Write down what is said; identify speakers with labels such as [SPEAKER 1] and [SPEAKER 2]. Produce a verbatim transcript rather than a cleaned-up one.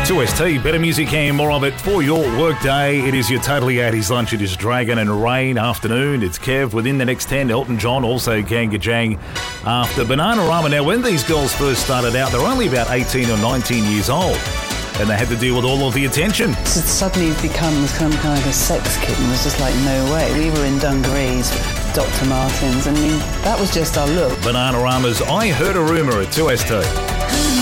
[SPEAKER 1] two S T, better music and more of it for your workday. It is your Totally eighties lunch. It is Dragon and Rain afternoon. It's Kev within the next ten. Elton John, also Kanga Jang after Bananarama. Now, when these girls first started out, they were only about eighteen or nineteen years old, and they had to deal with all of the attention.
[SPEAKER 2] So suddenly becomes kind of, kind of like a sex kitten. It was just like, no way. We were in dungarees, Doctor Martens. I mean, that was just our look.
[SPEAKER 1] Bananarama's I Heard a Rumour at two S T.